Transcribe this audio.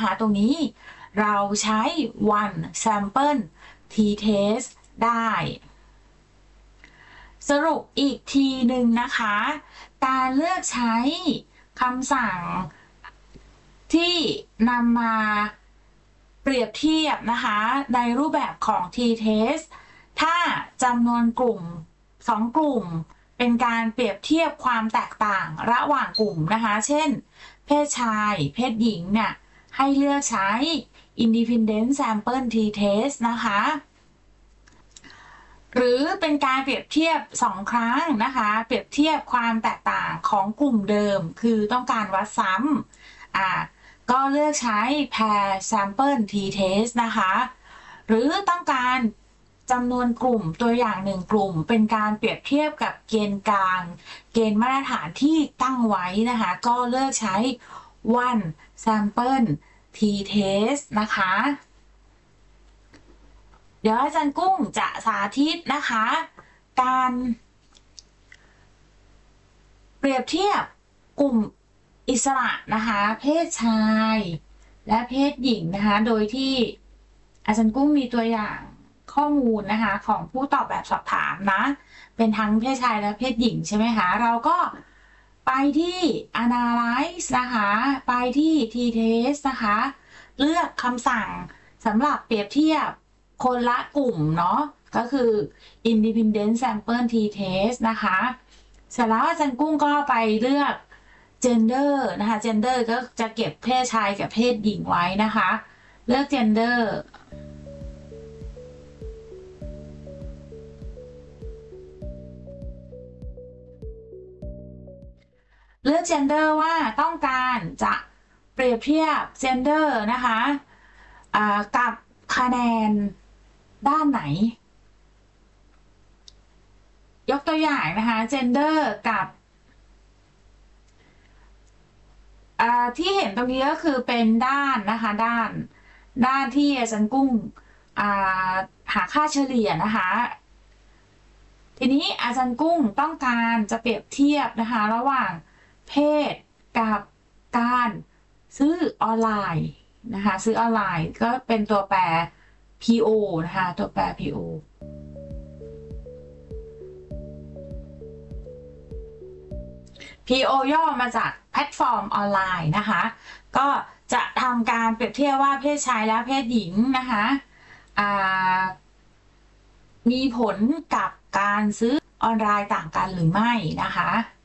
นะคะตรงนี้เราใช้ one sample t-test ได้สรุปอีกทีหนึ่งนะคะการเลือกใช้คำสั่งที่นำมาเปรียบเทียบนะคะในรูปแบบของ t-test ถ้าจำนวนกลุ่ม2กลุ่มเป็นการเปรียบเทียบความแตกต่างระหว่างกลุ่มนะคะเช่นเพศชายเพศหญิงเนี่ยให้เลือกใช้ independent sample t-test นะคะหรือเป็นการเปรียบเทียบ2ครั้งนะคะเปรียบเทียบความแตกต่างของกลุ่มเดิมคือต้องการวัดซ้ำก็เลือกใช้ pair sample t-test นะคะหรือต้องการจำนวนกลุ่มตัวอย่าง1กลุ่มเป็นการเปรียบเทียบกับเกณฑ์กลางเกณฑ์มาตรฐานที่ตั้งไว้นะคะก็เลือกใช้ one sample t-test นะคะเดี๋ยวอาจารย์กุ้งจะสาธิตนะคะการเปรียบเทียบกลุ่มอิสระนะคะเพศชายและเพศหญิงนะคะโดยที่อาจารย์กุ้งมีตัวอย่างข้อมูลนะคะของผู้ตอบแบบสอบถามนะเป็นทั้งเพศชายและเพศหญิงใช่ไหมคะเราก็ไปที่ analyze นะคะไปที่ t-test นะคะเลือกคำสั่งสำหรับเปรียบเทียบคนละกลุ่มเนาะก็คือ independent sample t-test นะคะเสร็จแล้วอาจารย์กุ้งก็ไปเลือก gender นะคะ gender ก็จะเก็บเพศชายกับเพศหญิงไว้นะคะเลือก genderเลือก gender ว่าต้องการจะเปรียบเทียบ gender นะคะกับคะแนนด้านไหนยกตัวอย่างนะคะ gender กับที่เห็นตรงนี้ก็คือเป็นด้านนะคะด้านที่อาจารย์กุ้งหาค่าเฉลี่ยนะคะทีนี้อาจารย์กุ้งต้องการจะเปรียบเทียบนะคะระหว่างเพศกับการซื้อออนไลน์นะคะซื้อออนไลน์ก็เป็นตัวแปร PO นะคะตัวแปร PO PO ย่อมาจากแพลตฟอร์มออนไลน์นะคะก็จะทำการเปรียบเทียบว่าเพศชายและเพศหญิงนะคะมีผลกับการซื้อออนไลน์ต่างกันหรือไม่นะคะ